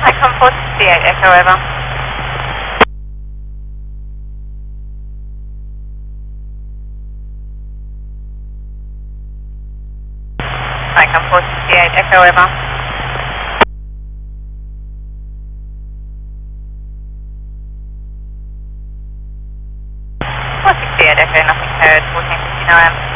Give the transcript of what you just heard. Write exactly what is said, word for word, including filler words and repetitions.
Icon four sixty-eight, Echo over. Icon four sixty-eight, Echo over. four sixty-eight, Echo, nothing heard, fourteen fifty-nine.